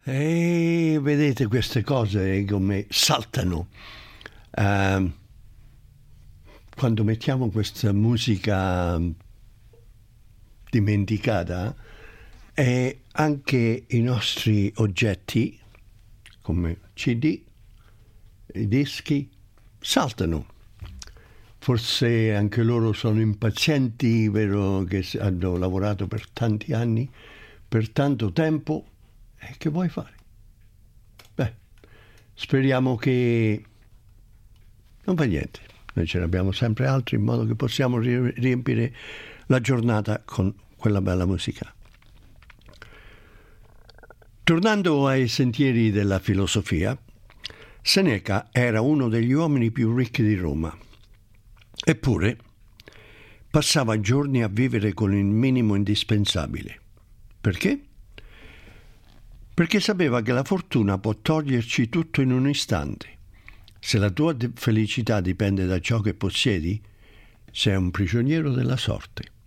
E vedete queste cose come saltano. Quando mettiamo questa musica dimenticata e anche i nostri oggetti come CD, i dischi saltano. Forse anche loro sono impazienti, vero, che hanno lavorato per tanti anni, per tanto tempo. E che vuoi fare? Beh, speriamo che non fa niente. Noi ce ne abbiamo sempre altri in modo che possiamo riempire la giornata con quella bella musica. Tornando ai sentieri della filosofia, Seneca era uno degli uomini più ricchi di Roma. Eppure passava giorni a vivere con il minimo indispensabile. Perché? Perché sapeva che la fortuna può toglierci tutto in un istante. Se la tua felicità dipende da ciò che possiedi, sei un prigioniero della sorte.